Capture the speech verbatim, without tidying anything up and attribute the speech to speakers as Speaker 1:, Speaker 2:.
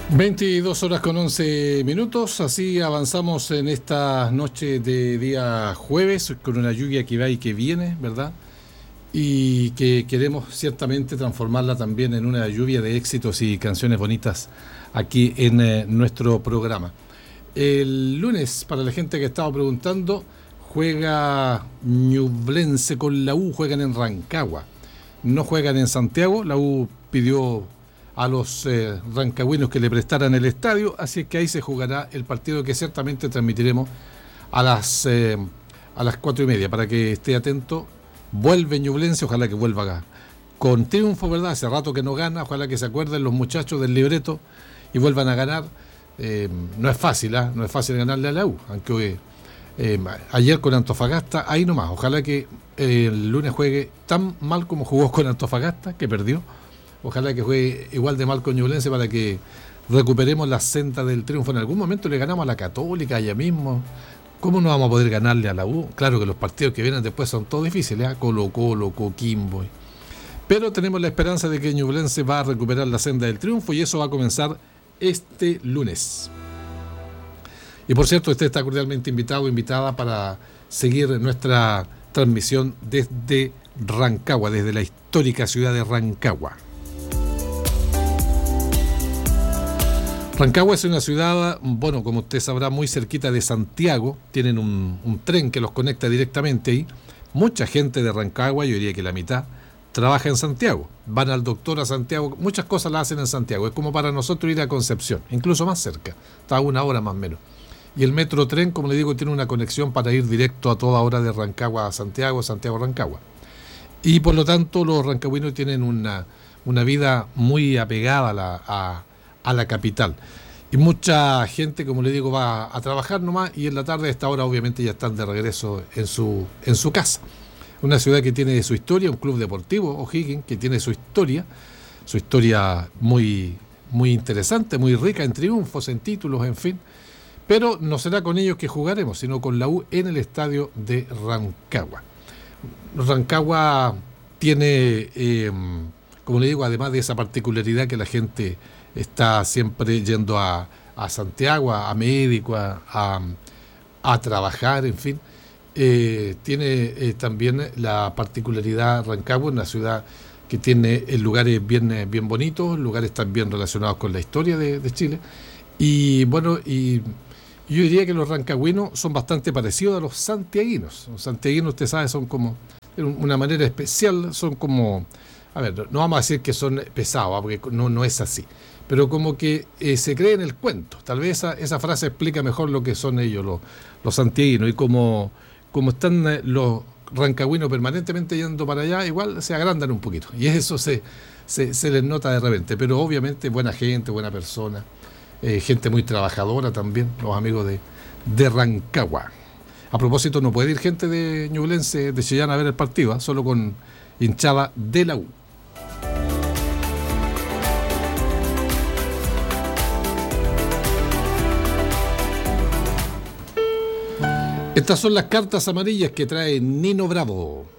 Speaker 1: veintidós horas con once minutos, así avanzamos en esta noche de día jueves con una lluvia que va y que viene, ¿verdad? Y que queremos ciertamente transformarla también en una lluvia de éxitos y canciones bonitas aquí en eh, nuestro programa. El lunes, para la gente que estaba preguntando, juega Ñublense con la U, juegan en Rancagua, no juegan en Santiago. La U pidió a los eh, rancagüinos que le prestaran el estadio, así que ahí se jugará el partido que ciertamente transmitiremos a las eh, a las cuatro y media, para que esté atento. Vuelve Ñublense, ojalá que vuelva con triunfo, ¿verdad? Hace rato que no gana, ojalá que se acuerden los muchachos del libreto y vuelvan a ganar. Eh, no es fácil, ¿eh? No es fácil ganarle a la U, aunque eh, ayer con Antofagasta, ahí nomás, ojalá que eh, el lunes juegue tan mal como jugó con Antofagasta, que perdió. Ojalá que juegue igual de mal con Ñublense para que recuperemos la senda del triunfo. En algún momento le ganamos a la Católica allá mismo. ¿Cómo no vamos a poder ganarle a la U? Claro que los partidos que vienen después son todos difíciles, ¿eh? Colo Colo, Coquimbo. Pero tenemos la esperanza de que Ñublense va a recuperar la senda del triunfo y eso va a comenzar este lunes. Y por cierto, usted está cordialmente invitado o invitada para seguir nuestra transmisión desde Rancagua, desde la histórica ciudad de Rancagua. Rancagua es una ciudad, bueno, como usted sabrá, muy cerquita de Santiago. Tienen un, un tren que los conecta directamente ahí. Mucha gente de Rancagua, yo diría que la mitad, trabaja en Santiago. Van al doctor a Santiago, muchas cosas las hacen en Santiago. Es como para nosotros ir a Concepción, incluso más cerca, está a una hora más o menos. Y el metro tren, como le digo, tiene una conexión para ir directo a toda hora de Rancagua a Santiago, Santiago a Rancagua. Y por lo tanto los rancagüinos tienen una, una vida muy apegada a la, a, a la capital. Y mucha gente, como le digo, va a trabajar nomás y en la tarde a esta hora obviamente ya están de regreso en su, en su casa. Una ciudad que tiene su historia, un club deportivo, O'Higgins, que tiene su historia, su historia muy, muy interesante, muy rica en triunfos, en títulos, en fin. Pero no será con ellos que jugaremos, sino con la U en el estadio de Rancagua. Rancagua tiene, eh, como le digo, además de esa particularidad que la gente está siempre yendo a, a Santiago, a, a médico, a, a, a trabajar, en fin, eh, tiene eh, también la particularidad Rancagua, una ciudad que tiene lugares bien, bien bonitos, lugares también relacionados con la historia de, de Chile. Y bueno, y yo diría que los rancagüinos son bastante parecidos a los santiaguinos. Los santiaguinos, usted sabe, son como, de una manera especial, son como, a ver, no vamos a decir que son pesados, porque no, no es así, pero como que eh, se cree en el cuento. Tal vez esa, esa frase explica mejor lo que son ellos, los, los santiaguinos, y como, como están eh, los rancagüinos permanentemente yendo para allá, igual se agrandan un poquito, y eso se, se, se les nota de repente, pero obviamente buena gente, buena persona. Eh, gente muy trabajadora también, los amigos de, de Rancagua. A propósito, no puede ir gente de Ñublense, de Chillán, a ver el partido, ¿eh? Solo con hinchada de la U. Estas son las cartas amarillas que trae Nino Bravo.